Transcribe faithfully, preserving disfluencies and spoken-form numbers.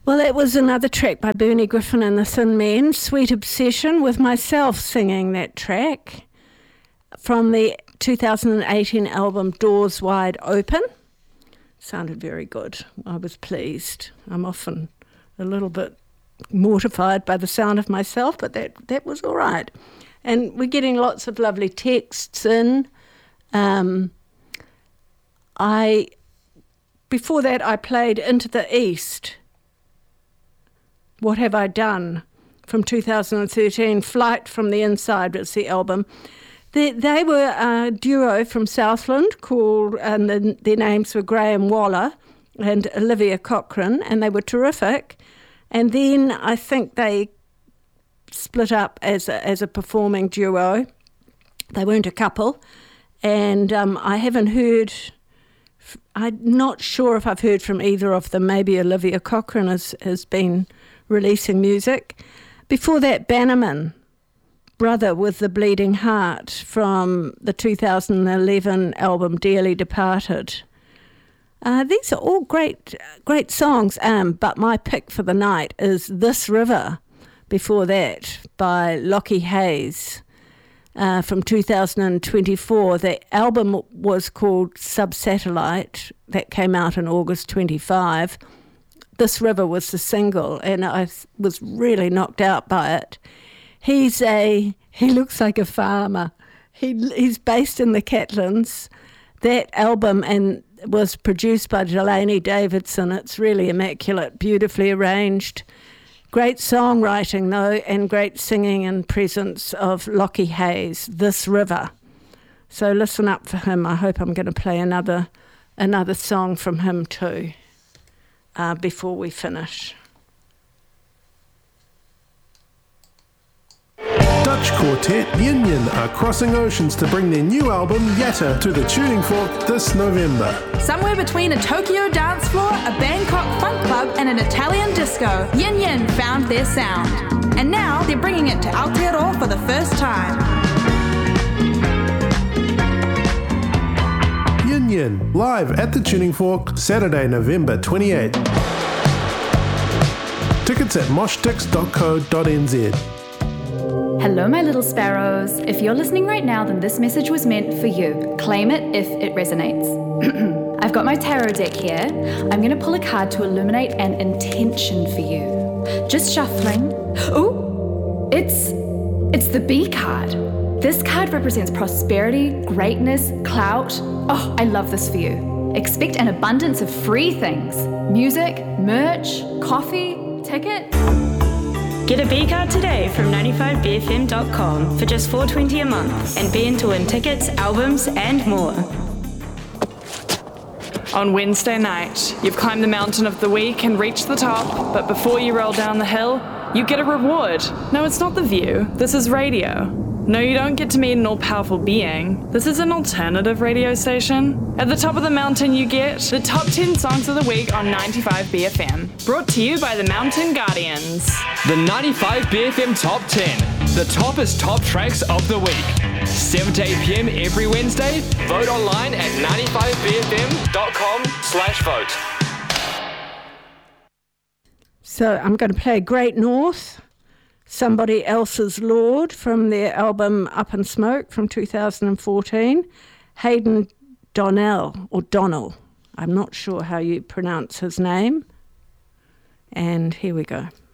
Well, that was another track by Bernie Griffin and the Thin Men, Sweet Obsession, with myself singing that track from the two thousand eighteen album Doors Wide Open. Sounded very good. I was pleased. I'm often a little bit mortified by the sound of myself, but that, that was all right. And we're getting lots of lovely texts in. Um, I before that, I played Into the East. What Have I Done? From two thousand thirteen, Flight from the Inside was the album. They, they were a duo from Southland called, and the, their names were Graham Waller and Olivia Cochrane, and they were terrific. And then I think they split up as a, as a performing duo. They weren't a couple. And um, I haven't heard, I'm not sure if I've heard from either of them. Maybe Olivia Cochrane has, has been releasing music. Before that, Bannerman, Brother with the Bleeding Heart, from the two thousand eleven album Dearly Departed. Uh, these are all great great songs, um, but my pick for the night is This River, before that, by Lockie Hayes, uh, from two thousand twenty-four. The album was called Subsatellite, that came out in August twenty-five. This River was the single, and I was really knocked out by it. He's a, he looks like a farmer. He He's based in the Catlins. That album and was produced by Delaney Davidson. It's really immaculate, beautifully arranged. Great songwriting, though, and great singing and presence of Lockie Hayes, This River. So listen up for him. I hope I'm going to play another another song from him too. Uh, before we finish. Dutch quartet Yin Yin are crossing oceans to bring their new album Yatta to the Tuning Fork this November. Somewhere between a Tokyo dance floor, a Bangkok funk club and an Italian disco, Yin Yin found their sound. And now they're bringing it to Aotearoa for the first time. Yin Yin, live at the Tuning Fork, Saturday, November twenty-eighth. Tickets at moshtix dot co dot n z. Hello, my little sparrows. If you're listening right now, then this message was meant for you. Claim it if it resonates. I've got my tarot deck here. I'm going to pull a card to illuminate an intention for you. Just shuffling. Ooh, it's, it's the B card. This card represents prosperity, greatness, clout. Oh, I love this for you. Expect an abundance of free things. Music, merch, coffee, tickets. Get a B card today from ninety-five b f m dot com for just four dollars and twenty cents a month and be in to win tickets, albums and more. On Wednesday night, you've climbed the mountain of the week and reached the top, but before you roll down the hill, you get a reward. No, it's not the view. This is radio. No, you don't get to meet an all-powerful being. This is an alternative radio station. At the top of the mountain, you get the top ten songs of the week on ninety-five B F M. Brought to you by the Mountain Guardians. The ninety-five B F M Top ten. The toppest top tracks of the week. seven to eight p m every Wednesday. Vote online at ninety-five b f m dot com slash vote. So I'm going to play Great North, Somebody Else's Lord, from their album Up in Smoke from two thousand fourteen. Hayden Donnell, or Donnell, I'm not sure how you pronounce his name. And here we go.